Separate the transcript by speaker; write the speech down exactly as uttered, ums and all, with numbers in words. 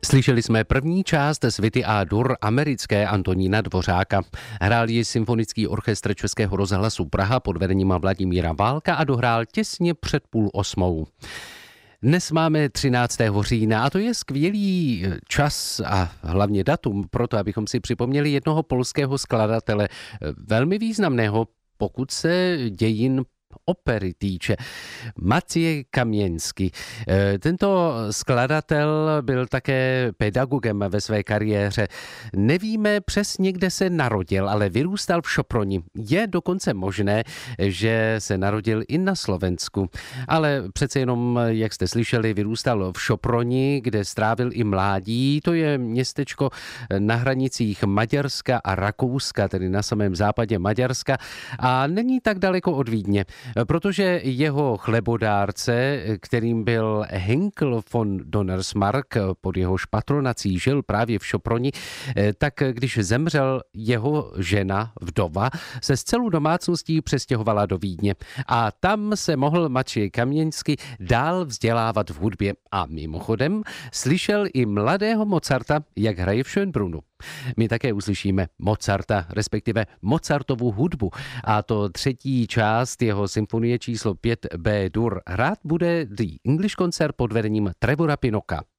Speaker 1: Slyšeli jsme první část Svity A-dur americké Antonína Dvořáka. Hrál ji Symfonický orchestr Českého rozhlasu Praha pod vedením Vladimíra Válka a dohrál těsně před půl osmou. Dnes máme třináctého října a to je skvělý čas a hlavně datum pro to, abychom si připomněli jednoho polského skladatele, velmi významného, pokud se dějin opery týče. Maciej Kamieński. Tento skladatel byl také pedagogem ve své kariéře. Nevíme přesně, kde se narodil, ale vyrůstal v Šoproni. Je dokonce možné, že se narodil i na Slovensku. Ale přece jenom, jak jste slyšeli, vyrůstal v Šoproni, kde strávil i mládí. To je městečko na hranicích Maďarska a Rakouska, tedy na samém západě Maďarska. A není tak daleko od Vídně. Protože jeho chlebodárce, kterým byl Henkel von Donnersmarck, pod jehož patronací žil právě v Šoproni, tak když zemřel jeho žena, vdova, se s celou domácností přestěhovala do Vídně. A tam se mohl Maciej Kamieński dál vzdělávat v hudbě. A mimochodem slyšel i mladého Mozarta, jak hraje v Schönbrunnu. My také uslyšíme Mozarta, respektive Mozartovu hudbu. A to třetí část jeho symfonie číslo pět B-dur hrát bude The English Concert pod vedením Trevora Pinnocka.